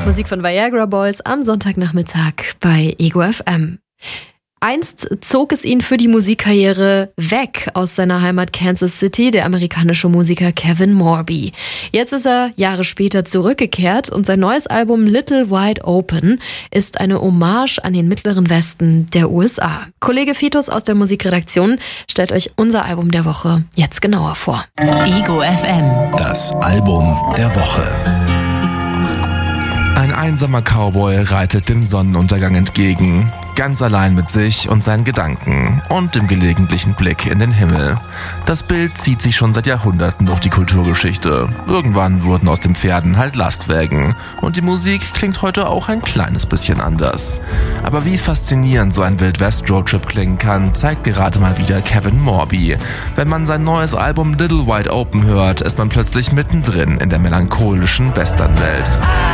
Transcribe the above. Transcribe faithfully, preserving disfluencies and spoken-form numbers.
Musik von Viagra Boys am Sonntagnachmittag bei Ego F M. Einst zog es ihn für die Musikkarriere weg aus seiner Heimat Kansas City, der amerikanische Musiker Kevin Morby. Jetzt ist er Jahre später zurückgekehrt und sein neues Album Little Wide Open ist eine Hommage an den mittleren Westen der U S A. Kollege Fitus aus der Musikredaktion stellt euch unser Album der Woche jetzt genauer vor. Ego F M. Das Album der Woche. Ein einsamer Cowboy reitet dem Sonnenuntergang entgegen, ganz allein mit sich und seinen Gedanken und dem gelegentlichen Blick in den Himmel. Das Bild zieht sich schon seit Jahrhunderten durch die Kulturgeschichte. Irgendwann wurden aus den Pferden halt Lastwägen und die Musik klingt heute auch ein kleines bisschen anders. Aber wie faszinierend so ein Wild-West-Roadtrip klingen kann, zeigt gerade mal wieder Kevin Morby. Wenn man sein neues Album Little Wide Open hört, ist man plötzlich mittendrin in der melancholischen Westernwelt.